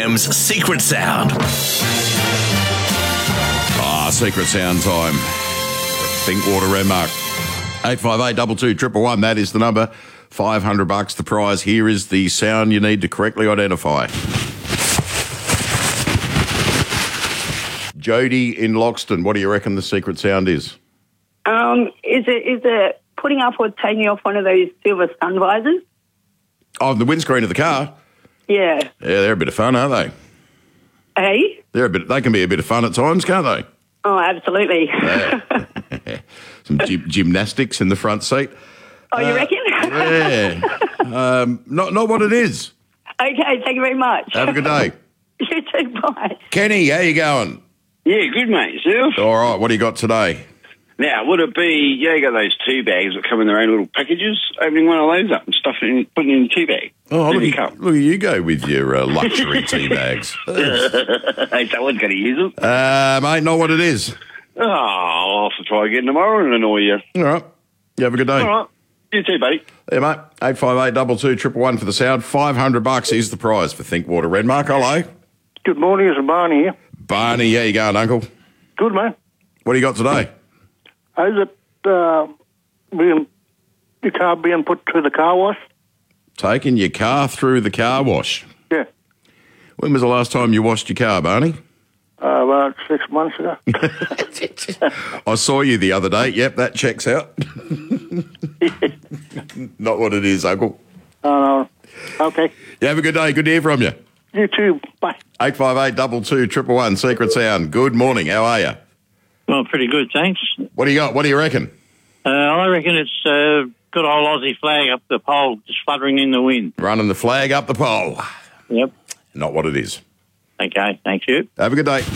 5RM's Secret Sound. Secret Sound time. Thinkwater Renmark. 858-22-111. That is the number. $500 the prize. Here is the sound you need to correctly identify. Jody in Loxton, what do you reckon the secret sound is? Is it putting up or taking off one of those silver sun visors? Oh, the windscreen of the car? Yeah. Yeah, they're a bit of fun, aren't they? Hey? They can be a bit of fun at times, can't they? Oh, absolutely. Yeah. Some gymnastics in the front seat. Oh, you reckon? Yeah. Not what it is. Okay, thank you very much. Have a good day. You too, bye. Kenny, how you going? Yeah, good, mate. Yourself? All right, what do you got today? Now, would it be, you got those tea bags that come in their own little packages, opening one of those up and stuffing it in, putting it in a tea bag? Oh, look at you go with your luxury tea bags. Hey, someone's going to use them. Mate, not what it is. Oh, I'll have to try again tomorrow and annoy you. All right. You have a good day. All right. You too, buddy. Yeah, mate. 858-22-111 for the sound. $500 is the prize for Thinkwater Renmark. Hello. Good morning, it's Barney here. Barney, how you going, Uncle? Good, man. What do you got today? Is it your car being put through the car wash? Taking your car through the car wash? Yeah. When was the last time you washed your car, Barney? About 6 months ago. I saw you the other day. Yep, that checks out. Not what it is, Uncle. Oh, no. Okay. You have a good day. Good to hear from you. You too. Bye. 858-22-111, Secret Sound. Good morning. How are you? Well, pretty good, thanks. What do you got? What do you reckon? I reckon it's good old Aussie flag up the pole, just fluttering in the wind. Running the flag up the pole. Yep. Not what it is. Okay, thank you. Have a good day.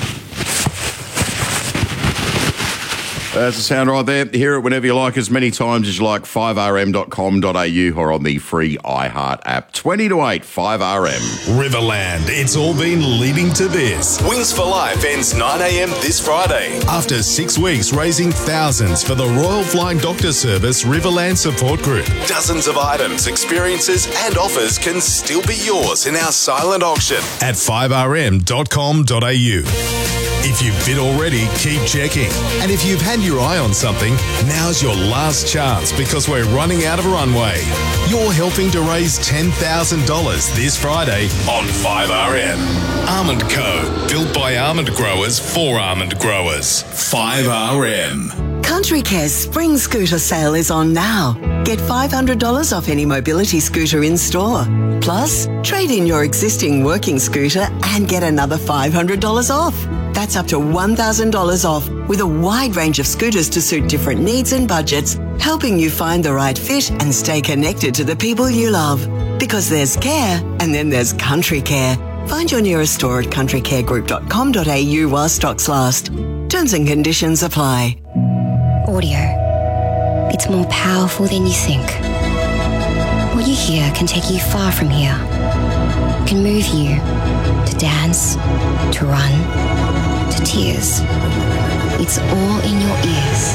That's the sound right there. Hear it whenever you like, as many times as you like. 5rm.com.au or on the free iHeart app. 20 to 8, 5RM. Riverland, it's all been leading to this. Wings for Life ends 9 a.m. this Friday. After 6 weeks raising thousands for the Royal Flying Doctor Service Riverland Support Group. Dozens of items, experiences and offers can still be yours in our silent auction at 5rm.com.au. If you've bid already, keep checking. And if you've had your eye on something, now's your last chance because we're running out of runway. You're helping to raise $10,000 this Friday on 5RM. Almond Co. Built by almond growers for almond growers. 5RM. Country Care's Spring Scooter sale is on now. Get $500 off any mobility scooter in store. Plus, trade in your existing working scooter and get another $500 off. That's up to $1,000 off with a wide range of scooters to suit different needs and budgets, helping you find the right fit and stay connected to the people you love. Because there's care and then there's Country Care. Find your nearest store at countrycaregroup.com.au while stocks last. Terms and conditions apply. Audio. It's more powerful than you think. What you hear can take you far from here. It can move you to dance, to run, to tears. It's all in your ears.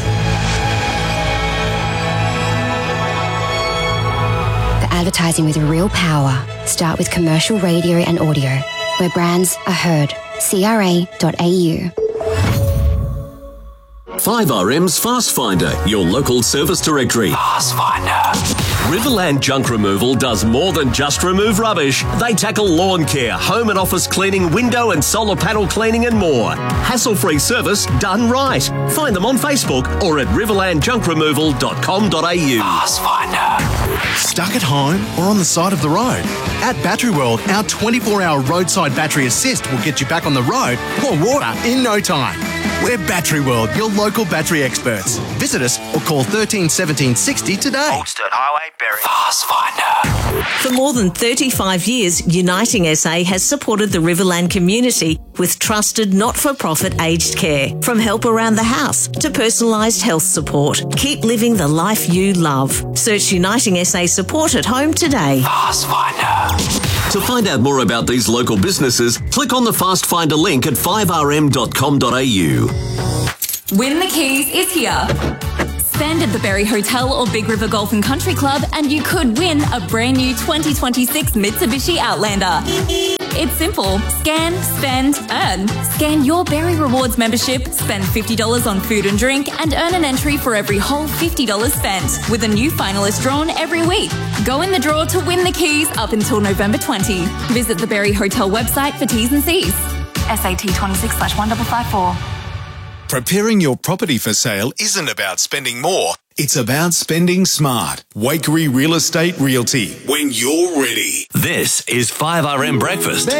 For advertising with real power, start with commercial radio and audio, where brands are heard. CRA.au. 5RM's Fast Finder, your local service directory. Fast Finder. Riverland Junk Removal does more than just remove rubbish. They tackle lawn care, home and office cleaning, window and solar panel cleaning and more. Hassle-free service done right. Find them on Facebook or at riverlandjunkremoval.com.au. Fast Finder. Stuck at home or on the side of the road? At Battery World, our 24-hour roadside battery assist will get you back on the road or water in no time. We're Battery World, your local battery experts. Visit us or call 13 17 60 today. Oldstead Highway, Berry. Fast Finder. For more than 35 years, Uniting SA has supported the Riverland community with trusted not-for-profit aged care. From help around the house to personalised health support. Keep living the life you love. Search Uniting SA support at home today. Fast Finder. To find out more about these local businesses, click on the Fast Finder link at 5rm.com.au. Win the Keys is here. Spend at the Berry Hotel or Big River Golf and Country Club and you could win a brand new 2026 Mitsubishi Outlander. It's simple. Scan, spend, earn. Scan your Berry Rewards membership, spend $50 on food and drink, and earn an entry for every whole $50 spent, with a new finalist drawn every week. Go in the draw to win the keys up until November 20. Visit the Berry Hotel website for T's and C's. SAT 26/1554. Preparing your property for sale isn't about spending more. It's about spending smart. Wakery Real Estate Realty. When you're ready. This is 5RM Breakfast.